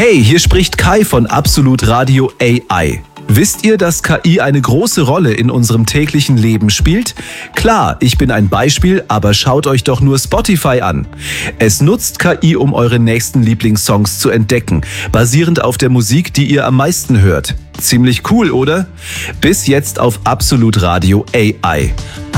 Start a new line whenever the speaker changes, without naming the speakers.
Hey, hier spricht Kai von Absolut Radio AI. Wisst ihr, dass KI eine große Rolle in unserem täglichen Leben spielt? Klar, ich bin ein Beispiel, aber schaut euch doch nur Spotify an. Es nutzt KI, um eure nächsten Lieblingssongs zu entdecken, basierend auf der Musik, die ihr am meisten hört. Ziemlich cool, oder? Bis jetzt auf Absolut Radio AI.